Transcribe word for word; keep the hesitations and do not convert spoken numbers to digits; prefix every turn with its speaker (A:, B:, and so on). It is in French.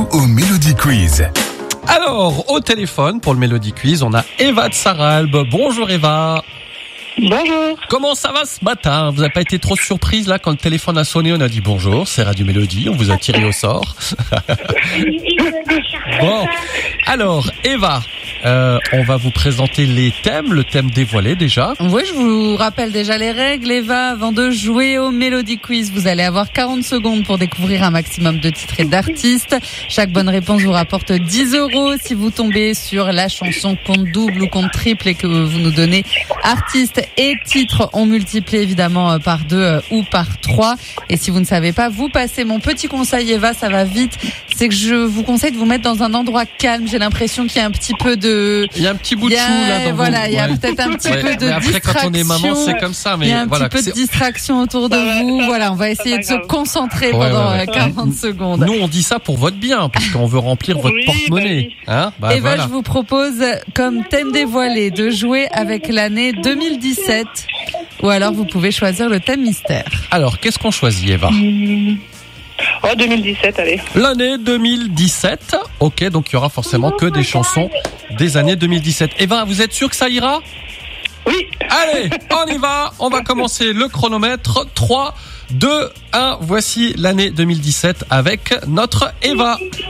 A: au Mélodie Quiz.
B: Alors, au téléphone, pour le Mélodie Quiz, on a Eva de Sarralbe. Bonjour Eva.
C: Bonjour.
B: Comment ça va ce matin? Vous n'avez pas été trop surprise là quand le téléphone a sonné? On a dit bonjour, c'est Radio Mélodie, on vous a tiré au sort. Bon, alors Eva, euh, on va vous présenter les thèmes, le thème dévoilé déjà.
D: Oui, je vous rappelle déjà les règles, Eva. Avant de jouer au Mélodie Quiz, vous allez avoir quarante secondes pour découvrir un maximum de titres et d'artistes. Chaque bonne réponse vous rapporte dix euros. Si vous tombez sur la chanson compte double ou compte triple et que vous nous donnez artiste et titre, on multiplie évidemment par deux ou par trois. Et si vous ne savez pas, vous passez. Mon petit conseil, Eva, ça va vite, c'est que je vous conseille de vous mettre dans un endroit calme. J'ai l'impression qu'il y a un petit peu de...
B: Il y a un petit bout de chou là dans
D: Voilà,
B: vous.
D: il y a
B: Ouais.
D: peut-être un petit
B: Ouais.
D: peu de
B: Mais après,
D: distraction.
B: quand on est maman, c'est comme ça. Mais
D: Il y a un
B: voilà,
D: petit peu
B: c'est-
D: de distraction autour de
C: Ça va,
D: vous.
C: ça
D: Voilà, on va
C: va,
D: essayer
C: pas
D: de se
C: grave.
D: concentrer
B: Ouais,
D: pendant
B: ouais, ouais.
D: quarante secondes.
B: Nous, on dit ça pour votre bien, puisqu'on veut remplir votre
C: Oui,
B: porte-monnaie. Hein bah,
D: Eva,
B: voilà.
D: je vous propose, comme thème dévoilé, de jouer avec l'année deux mille dix-sept. Ou alors, vous pouvez choisir le thème mystère.
B: Alors, qu'est-ce qu'on choisit, Eva?
C: Oh, deux mille dix-sept, allez.
B: L'année deux mille dix-sept. Ok, donc il y aura forcément que des chansons des années deux mille dix-sept. Eva, vous êtes sûr que ça ira?
C: Oui.
B: Allez, on y va. On va commencer le chronomètre. trois, deux, un. Voici l'année deux mille dix-sept avec notre Eva.